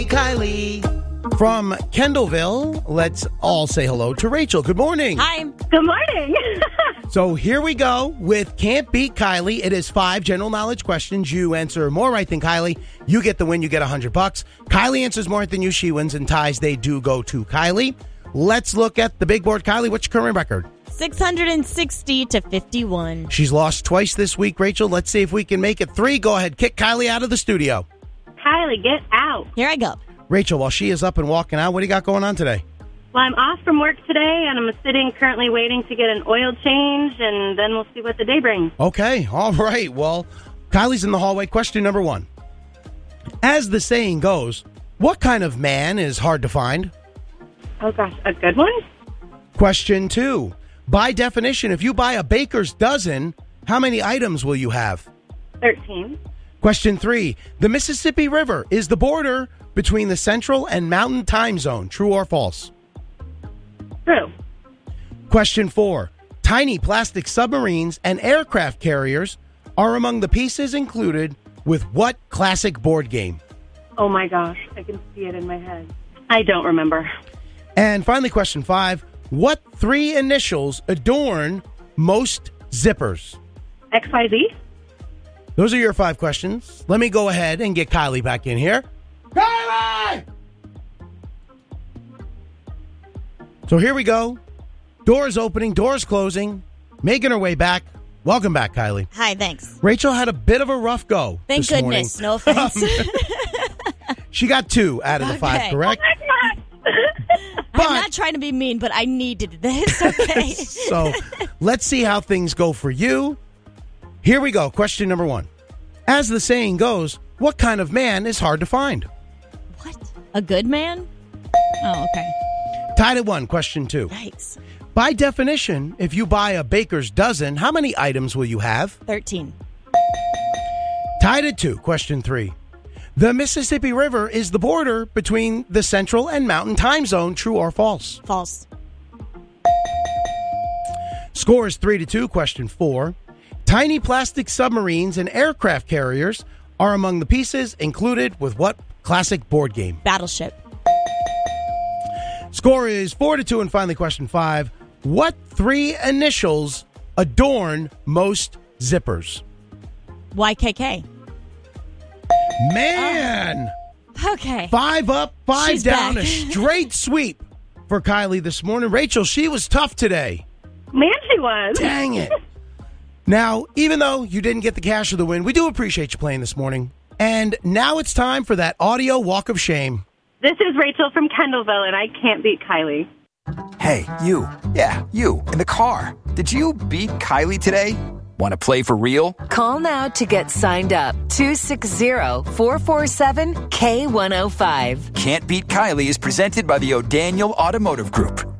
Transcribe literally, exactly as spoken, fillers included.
Kylie. From Kendallville, let's all say hello to Rachel. Good morning. Hi. Good morning. So here we go with Can't Beat Kylie. It is five general knowledge questions. You answer more right than Kylie, you get the win. You get one hundred bucks. Kylie answers more right than you, she wins. And ties, they do go to Kylie. Let's look at the big board. Kylie, what's your current record? six hundred sixty to fifty-one. She's lost twice this week, Rachel. Let's see if we can make it three. Go ahead. Kick Kylie out of the studio. Kylie, get out. Here I go. Rachel, while she is up and walking out, what do you got going on today? Well, I'm off from work today, and I'm sitting currently waiting to get an oil change, and then we'll see what the day brings. Okay. All right. Well, Kylie's in the hallway. Question number one. As the saying goes, what kind of man is hard to find? Oh, gosh, a good one? Question two. By definition, if you buy a baker's dozen, how many items will you have? thirteen. Question three. The Mississippi River is the border between the Central and Mountain Time Zone. True or false? True. Question four. Tiny plastic submarines and aircraft carriers are among the pieces included with what classic board game? Oh, my gosh, I can see it in my head. I don't remember. And finally, question five. What three initials adorn most zippers? X Y Z? Those are your five questions. Let me go ahead and get Kylie back in here. Kylie! So here we go. Doors opening, doors closing. Making her way back. Welcome back, Kylie. Hi, thanks. Rachel had a bit of a rough go. Thank this goodness. morning. No offense. She got two out of the five, Okay. correct? I'm not trying to be mean, but I needed this. Okay. So let's see how things go for you. Here we go. Question number one. As the saying goes, what kind of man is hard to find? What? A good man? Oh, okay. Tied at one. Question two. Yikes. By definition, if you buy a baker's dozen, how many items will you have? thirteen. Tied at two. Question three. The Mississippi River is the border between the Central and Mountain Time Zone. True or false? False. Score is three to two. Question four. Tiny plastic submarines and aircraft carriers are among the pieces included with what classic board game? Battleship. Score is four to two. And finally, question five. What three initials adorn most zippers? Y K K. Man! Okay. Five up, five She's down. back. A straight sweep for Kylie this morning. Rachel, she was tough today. Man, she was. Dang it. Now, even though you didn't get the cash or the win, we do appreciate you playing this morning. And now it's time for that audio walk of shame. This is Rachel from Kendallville, and I can't beat Kylie. Hey, you. Yeah, you. In the car. Did you beat Kylie today? Want to play for real? Call now to get signed up. two six zero, four four seven, K one oh five. Can't Beat Kylie is presented by the O'Daniel Automotive Group.